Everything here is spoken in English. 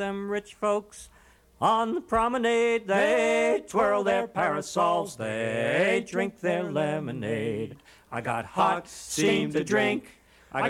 them rich folks on the promenade. They twirl their parasols, they drink their lemonade. I got hot steam to drink,